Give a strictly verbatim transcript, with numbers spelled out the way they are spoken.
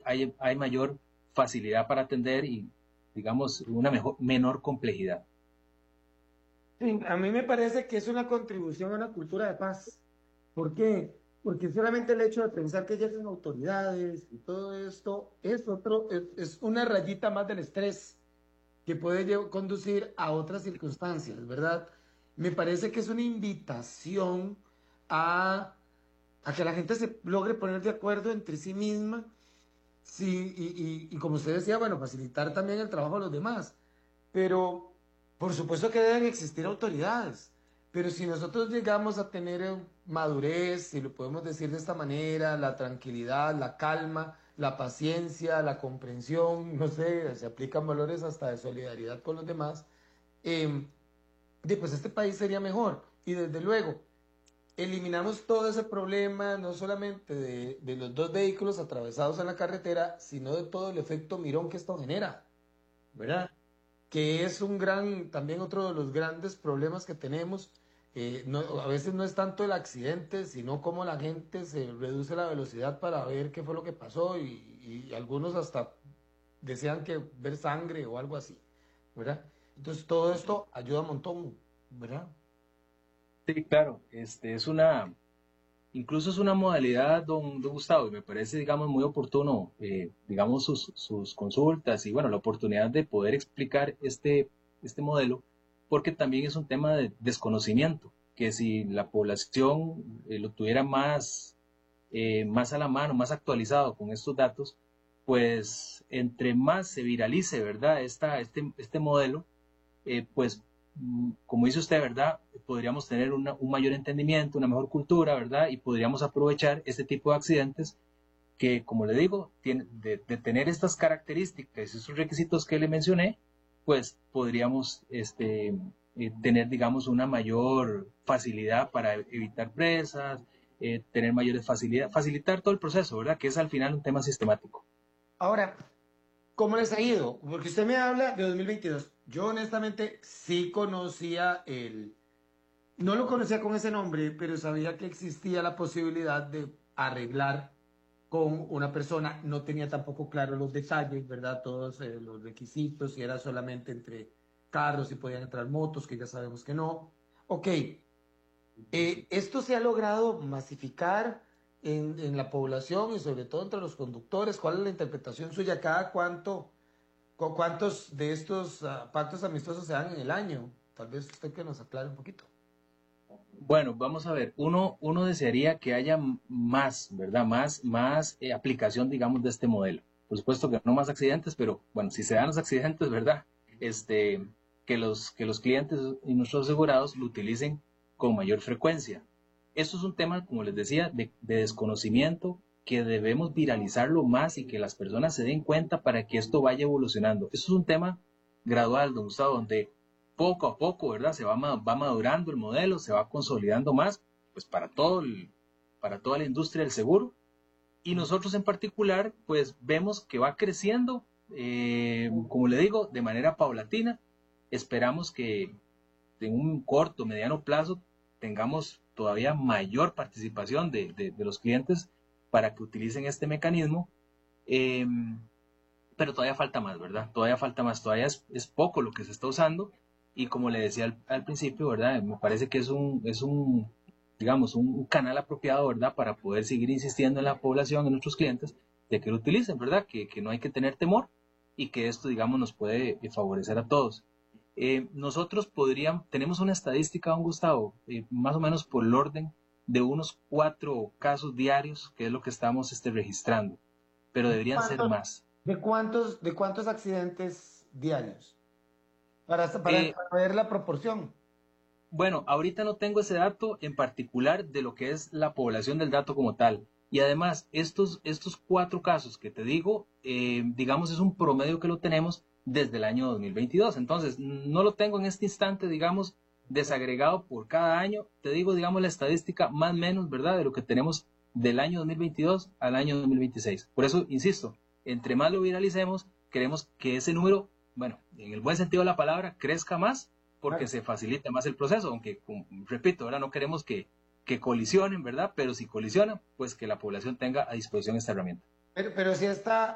hay, hay mayor facilidad para atender y, digamos, una mejor, menor complejidad. Sí, a mí me parece que es una contribución a una cultura de paz. ¿Por qué? Porque solamente el hecho de pensar que llegan autoridades y todo esto es otro, es, es una rayita más del estrés que puede lle- conducir a otras circunstancias, ¿verdad? Me parece que es una invitación a, a que la gente se logre poner de acuerdo entre sí misma, sí, y, y, y como usted decía, bueno, facilitar también el trabajo de los demás. Pero por supuesto que deben existir autoridades. Pero si nosotros llegamos a tener eh, madurez, si lo podemos decir de esta manera, la tranquilidad, la calma, la paciencia, la comprensión, no sé, se aplican valores hasta de solidaridad con los demás, eh, de, pues este país sería mejor. Y desde luego, eliminamos todo ese problema, no solamente de, de los dos vehículos atravesados en la carretera, sino de todo el efecto mirón que esto genera, ¿verdad? Que es un gran, también otro de los grandes problemas que tenemos. Eh, no, a veces no es tanto el accidente, sino cómo la gente se reduce la velocidad para ver qué fue lo que pasó y, y algunos hasta desean que ver sangre o algo así, ¿verdad? Entonces todo esto ayuda un montón, ¿verdad? Sí, claro, este, es una, incluso es una modalidad, don, don Gustavo, y me parece, digamos, muy oportuno, eh, digamos, sus, sus consultas y, bueno, la oportunidad de poder explicar este, este modelo, porque también es un tema de desconocimiento, que si la población eh, lo tuviera más, eh, más a la mano, más actualizado con estos datos, pues entre más se viralice, ¿verdad? Esta, este, este modelo, eh, pues, mm, como dice usted, ¿verdad? Podríamos tener una, un mayor entendimiento, una mejor cultura, ¿verdad? Y podríamos aprovechar este tipo de accidentes que, como le digo, tiene, de, de tener estas características, esos requisitos que le mencioné, pues podríamos este, eh, tener, digamos, una mayor facilidad para evitar presas, eh, tener mayores facilidades, facilitar todo el proceso, ¿verdad? Que es al final un tema sistemático. Ahora, ¿cómo les ha ido? Porque usted me habla de dos mil veintidós. Yo honestamente sí conocía el, no lo conocía con ese nombre, pero sabía que existía la posibilidad de arreglar con una persona. No tenía tampoco claro los detalles, ¿verdad? Todos eh, los requisitos, si era solamente entre carros, si podían entrar motos, que ya sabemos que no. Ok, eh, esto se ha logrado masificar en, en la población y sobre todo entre los conductores. ¿Cuál es la interpretación suya? ¿Cada cuánto, cu- cuántos de estos ah, pactos amistosos se dan en el año? Tal vez usted que nos aclare un poquito. Bueno, vamos a ver, uno, uno desearía que haya más, ¿verdad? Más, más eh, aplicación, digamos, de este modelo. Por supuesto que no más accidentes, pero bueno, si se dan los accidentes, ¿verdad? Este, que los, que los clientes y nuestros asegurados lo utilicen con mayor frecuencia. Esto es un tema, como les decía, de, de desconocimiento que debemos viralizarlo más y que las personas se den cuenta para que esto vaya evolucionando. Esto es un tema gradual, don Gustavo, donde poco a poco, ¿verdad? Se va, va madurando el modelo, se va consolidando más, pues para todo el, para toda la industria del seguro. Y nosotros en particular, pues vemos que va creciendo, eh, como le digo, de manera paulatina. Esperamos que en un corto, mediano plazo tengamos todavía mayor participación de, de, de los clientes para que utilicen este mecanismo. Eh, pero todavía falta más, ¿verdad? Todavía falta más, todavía es, es poco lo que se está usando y como le decía al, al principio, ¿verdad? Me parece que es un, es un digamos, un, un canal apropiado, ¿verdad? Para poder seguir insistiendo en la población, en nuestros clientes, de que lo utilicen, ¿verdad? Que, que no hay que tener temor y que esto, digamos, nos puede favorecer a todos. Eh, nosotros podríamos, tenemos una estadística, don Gustavo, eh, más o menos por el orden de unos cuatro casos diarios, que es lo que estamos este, registrando, pero deberían ser ¿Cuántos, más. de cuántos, de cuántos accidentes diarios? Para, para Eh, saber la proporción. Bueno, ahorita no tengo ese dato en particular de lo que es la población del dato como tal. Y además, estos, estos cuatro casos que te digo, eh, digamos, es un promedio que lo tenemos desde el año dos mil veintidós. Entonces, no lo tengo en este instante, digamos, desagregado por cada año. Te digo, digamos, la estadística más o menos, ¿verdad? De lo que tenemos del año dos mil veintidós al año dos mil veintiséis. Por eso, insisto, entre más lo viralicemos, queremos que ese número, bueno, en el buen sentido de la palabra, crezca más porque Claro. se facilita más el proceso, aunque, como, repito, ahora no queremos que, que colisionen, ¿verdad? Pero si colisionan, pues que la población tenga a disposición esta herramienta. Pero, pero si está